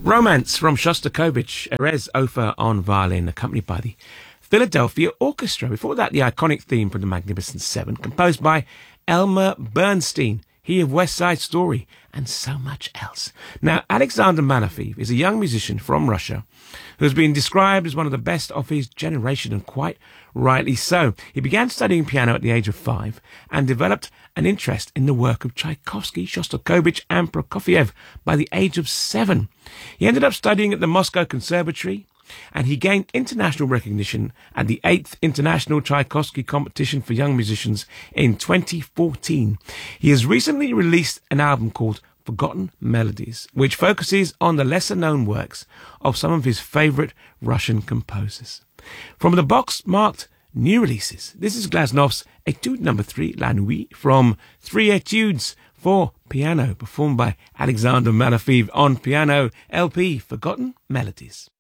Romance from Shostakovich, Erez Ofer on violin, accompanied by the Philadelphia Orchestra. Before that, the iconic theme from The Magnificent Seven, composed by Elmer Bernstein, he of West Side Story, and so much else. Now, Alexander Malofeev is a young musician from Russia who has been described as one of the best of his generation, and quite rightly so. He began studying piano at the age of 5 and developed an interest in the work of Tchaikovsky, Shostakovich and Prokofiev by the age of 7. He ended up studying at the Moscow Conservatory, and he gained international recognition at the 8th International Tchaikovsky Competition for Young Musicians in 2014. He has recently released an album called Forgotten Melodies, which focuses on the lesser-known works of some of his favourite Russian composers. From the box marked New Releases, this is Glasnov's Etude No. 3, La Nuit, from 3 Etudes for Piano, performed by Alexander Malofeev on piano, LP Forgotten Melodies.